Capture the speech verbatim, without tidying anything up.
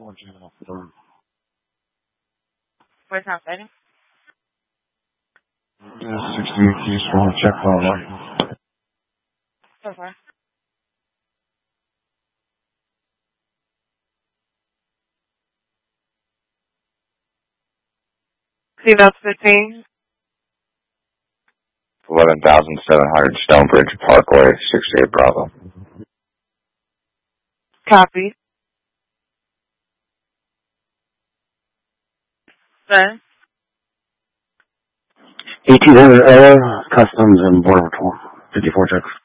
Where's not fighting? sixty-eight keys for a check phone. So far. Seatbelts fifteen. eleven thousand seven hundred Stonebridge Parkway, sixty-eight Bravo. Copy. Sir? eighteen hundred Ella, Customs and Border Patrol, fifty-four checks.